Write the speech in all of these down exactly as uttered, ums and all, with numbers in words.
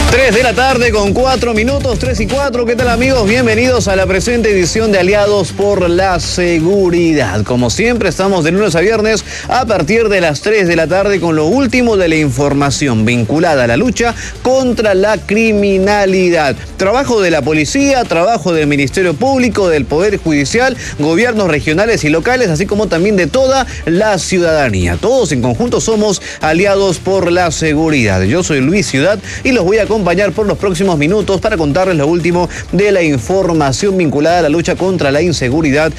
tres de la tarde con cuatro minutos, tres y cuatro. ¿Qué tal, amigos? Bienvenidos a la presente edición de Aliados por la Seguridad. Como siempre, estamos de lunes a viernes a partir de las tres de la tarde con lo último de la información vinculada a la lucha contra la criminalidad. Trabajo de la policía, trabajo del Ministerio Público, del Poder Judicial, gobiernos regionales y locales, así como también de toda la ciudadanía. Todos en conjunto somos Aliados por la Seguridad. Yo soy Luis Ciudad y los voy a acompañar por los próximos minutos para contarles lo último de la información vinculada a la lucha contra la inseguridad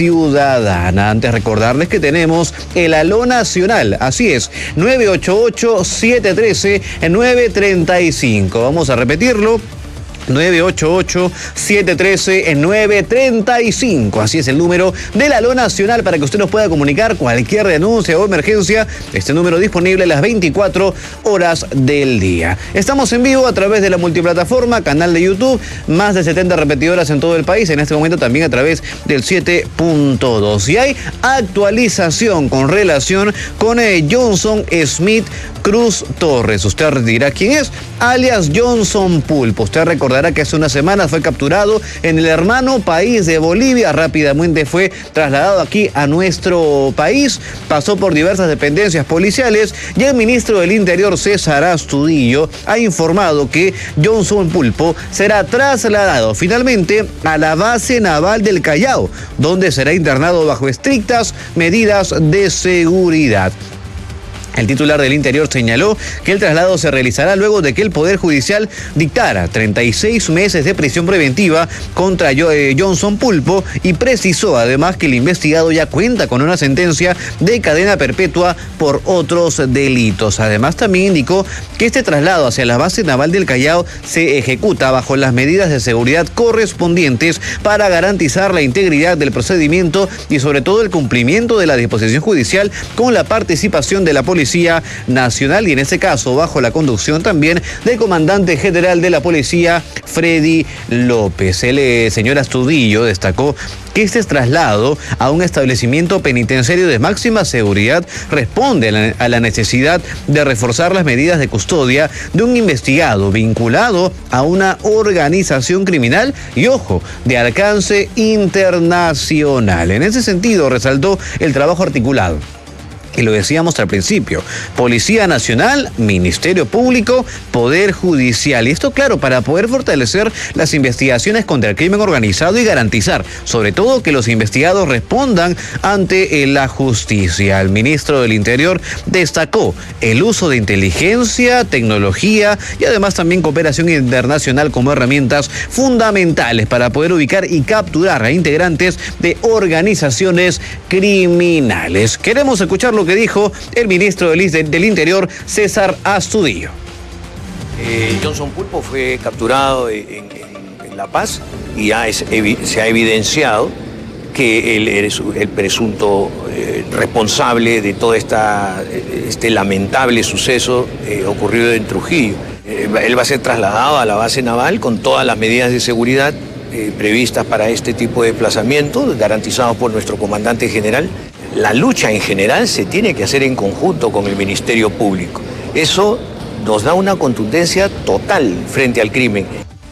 ciudadana. Antes recordarles que tenemos el Aló Nacional, así es, nueve ocho ocho, siete uno tres, nueve tres cinco. Vamos a repetirlo. nueve ocho ocho, siete uno tres, nueve tres cinco. Así es el número del Aló Nacional para que usted nos pueda comunicar cualquier denuncia o emergencia. Este número disponible las veinticuatro horas del día. Estamos en vivo a través de la multiplataforma, canal de YouTube, más de setenta repetidoras en todo el país. En este momento también a través del siete punto dos. Y hay actualización con relación con eh, Johnson Smith Cruz Torres. Usted dirá quién es, alias Johnson Pulpo. Usted recordará que hace unas semanas fue capturado en el hermano país de Bolivia, rápidamente fue trasladado aquí a nuestro país, pasó por diversas dependencias policiales y el ministro del Interior, César Astudillo, ha informado que Johnson Pulpo será trasladado finalmente a la base naval del Callao, donde será internado bajo estrictas medidas de seguridad. El titular del Interior señaló que el traslado se realizará luego de que el Poder Judicial dictara treinta y seis meses de prisión preventiva contra Johnson Pulpo y precisó además que el investigado ya cuenta con una sentencia de cadena perpetua por otros delitos. Además, también indicó que este traslado hacia la base naval del Callao se ejecuta bajo las medidas de seguridad correspondientes para garantizar la integridad del procedimiento y sobre todo el cumplimiento de la disposición judicial con la participación de la Policía Nacional y en este caso bajo la conducción también del comandante general de la policía, Freddy López. El eh, señor Astudillo destacó que este traslado a un establecimiento penitenciario de máxima seguridad responde a la, a la necesidad de reforzar las medidas de custodia de un investigado vinculado a una organización criminal y, ojo, de alcance internacional. En ese sentido, resaltó el trabajo articulado. Y lo decíamos al principio, Policía Nacional, Ministerio Público, Poder Judicial. Y esto, claro, para poder fortalecer las investigaciones contra el crimen organizado y garantizar, sobre todo, que los investigados respondan ante la justicia. El ministro del Interior destacó el uso de inteligencia, tecnología y además también cooperación internacional como herramientas fundamentales para poder ubicar y capturar a integrantes de organizaciones criminales. Queremos escuchar lo que dijo el ministro del, del Interior, César Astudillo. Eh, Johnson Pulpo fue capturado en, en, en La Paz y ya es, se ha evidenciado que él es el presunto eh, responsable de todo esta, este lamentable suceso eh, ocurrido en Trujillo. Eh, él va a ser trasladado a la base naval con todas las medidas de seguridad eh, previstas para este tipo de desplazamiento, garantizados por nuestro comandante general. La lucha en general se tiene que hacer en conjunto con el Ministerio Público. Eso nos da una contundencia total frente al crimen.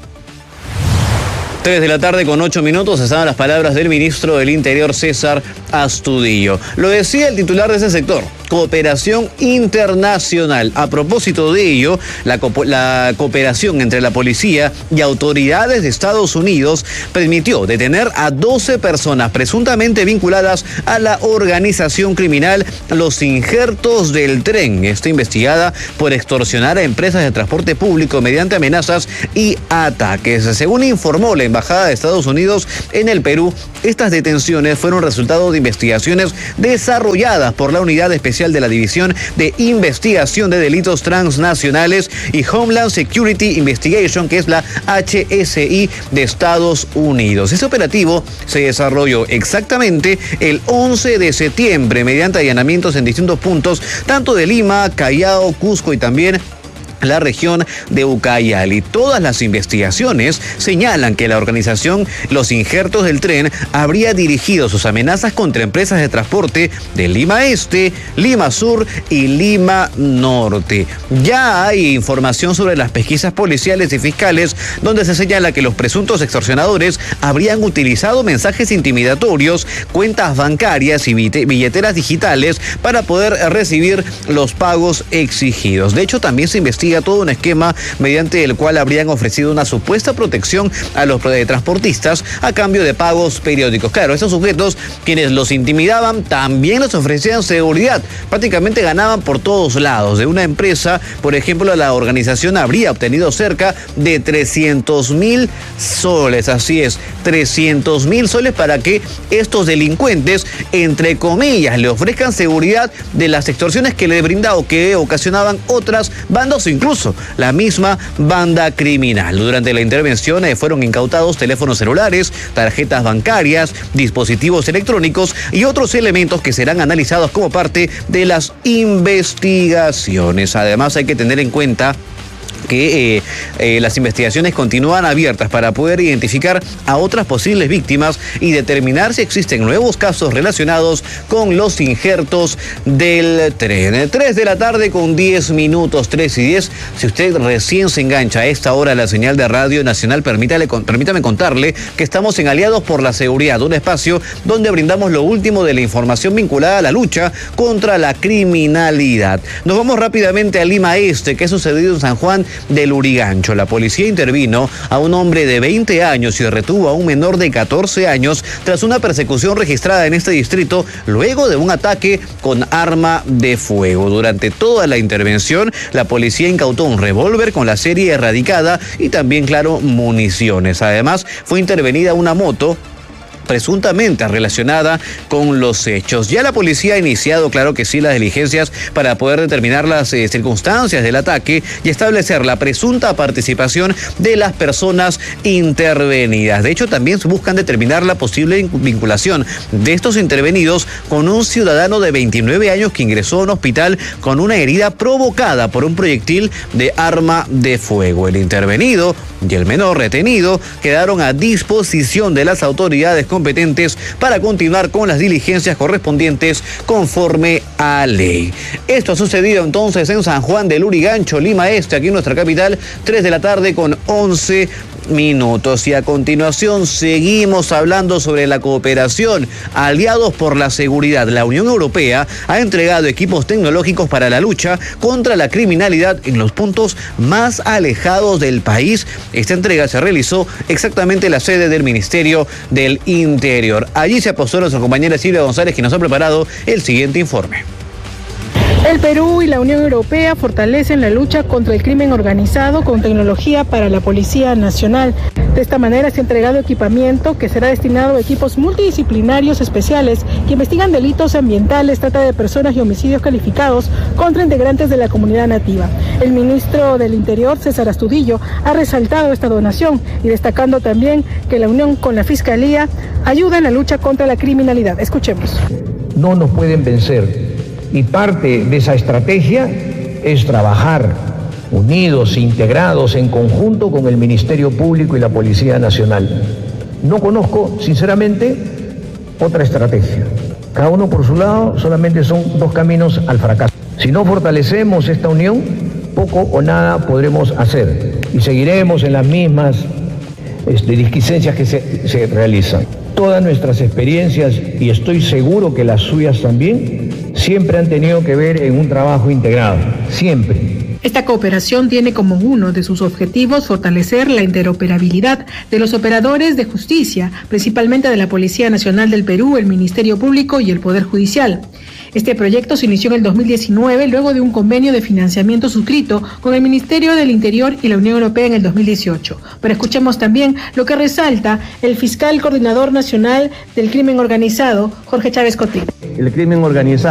tres de la tarde con ocho minutos, estaban las palabras del ministro del Interior, César Astudillo. Lo decía el titular de ese sector, cooperación internacional. A propósito de ello, la, co la cooperación entre la policía y autoridades de Estados Unidos permitió detener a doce personas presuntamente vinculadas a la organización criminal Los Injertos del Tren. Está investigada por extorsionar a empresas de transporte público mediante amenazas y ataques. Según informó la Embajada de Estados Unidos en el Perú, estas detenciones fueron resultado de investigaciones desarrolladas por la Unidad Especial de la División de Investigación de Delitos Transnacionales y Homeland Security Investigation, que es la H S I de Estados Unidos. Este operativo se desarrolló exactamente el once de septiembre mediante allanamientos en distintos puntos, tanto de Lima, Callao, Cusco y también la región de Ucayali. Todas las investigaciones señalan que la organización Los Injertos del Tren habría dirigido sus amenazas contra empresas de transporte de Lima Este, Lima Sur y Lima Norte. Ya hay información sobre las pesquisas policiales y fiscales donde se señala que los presuntos extorsionadores habrían utilizado mensajes intimidatorios, cuentas bancarias y billeteras digitales para poder recibir los pagos exigidos. De hecho, también se investiga todo un esquema mediante el cual habrían ofrecido una supuesta protección a los transportistas a cambio de pagos periódicos. Claro, estos sujetos, quienes los intimidaban, también les ofrecían seguridad. Prácticamente ganaban por todos lados. De una empresa, por ejemplo, la organización habría obtenido cerca de trescientos mil soles. Así es, trescientos mil soles para que estos delincuentes, entre comillas, le ofrezcan seguridad de las extorsiones que le brindaba o que ocasionaban otras bandas, incluso la misma banda criminal. Durante la intervención eh, fueron incautados teléfonos celulares, tarjetas bancarias, dispositivos electrónicos y otros elementos que serán analizados como parte de las investigaciones. Además, hay que tener en cuenta que eh, eh, las investigaciones continúan abiertas para poder identificar a otras posibles víctimas y determinar si existen nuevos casos relacionados con los injertos del tren. tres de la tarde con diez minutos, tres y diez. Si usted recién se engancha a esta hora a la señal de Radio Nacional, permítale, permítame contarle que estamos en Aliados por la Seguridad, un espacio donde brindamos lo último de la información vinculada a la lucha contra la criminalidad. Nos vamos rápidamente a Lima Este, que ha sucedido en San Juan del Urigancho. La policía intervino a un hombre de veinte años y retuvo a un menor de catorce años tras una persecución registrada en este distrito luego de un ataque con arma de fuego. Durante toda la intervención, la policía incautó un revólver con la serie erradicada y también, claro, municiones. Además, fue intervenida una moto presuntamente relacionada con los hechos. Ya la policía ha iniciado, claro que sí, las diligencias para poder determinar las eh, circunstancias del ataque y establecer la presunta participación de las personas intervenidas. De hecho, también se buscan determinar la posible vinculación de estos intervenidos con un ciudadano de veintinueve años que ingresó a un hospital con una herida provocada por un proyectil de arma de fuego. El intervenido y el menor retenido quedaron a disposición de las autoridades competentes para continuar con las diligencias correspondientes conforme a ley. Esto ha sucedido entonces en San Juan del Urigancho, Lima Este, aquí en nuestra capital, tres de la tarde con once minutos. Y a continuación seguimos hablando sobre la cooperación. Aliados por la Seguridad, la Unión Europea ha entregado equipos tecnológicos para la lucha contra la criminalidad en los puntos más alejados del país. Esta entrega se realizó exactamente en la sede del Ministerio del Interior. Allí se apostó nuestra compañera Silvia González, que nos ha preparado el siguiente informe. El Perú y la Unión Europea fortalecen la lucha contra el crimen organizado con tecnología para la Policía Nacional. De esta manera se ha entregado equipamiento que será destinado a equipos multidisciplinarios especiales que investigan delitos ambientales, trata de personas y homicidios calificados contra integrantes de la comunidad nativa. El ministro del Interior, César Astudillo, ha resaltado esta donación y destacando también que la unión con la Fiscalía ayuda en la lucha contra la criminalidad. Escuchemos. No nos pueden vencer. Y parte de esa estrategia es trabajar unidos, integrados, en conjunto con el Ministerio Público y la Policía Nacional. No conozco, sinceramente, otra estrategia. Cada uno por su lado, solamente son dos caminos al fracaso. Si no fortalecemos esta unión, poco o nada podremos hacer. Y seguiremos en las mismas este, disquiescencias que se, se realizan. Todas nuestras experiencias, y estoy seguro que las suyas también, siempre han tenido que ver en un trabajo integrado, siempre. Esta cooperación tiene como uno de sus objetivos fortalecer la interoperabilidad de los operadores de justicia, principalmente de la Policía Nacional del Perú, el Ministerio Público y el Poder Judicial. Este proyecto se inició en el dos mil diecinueve luego de un convenio de financiamiento suscrito con el Ministerio del Interior y la Unión Europea en el dos mil dieciocho. Pero escuchemos también lo que resalta el fiscal coordinador nacional del crimen organizado, Jorge Chávez Cotín. El crimen organizado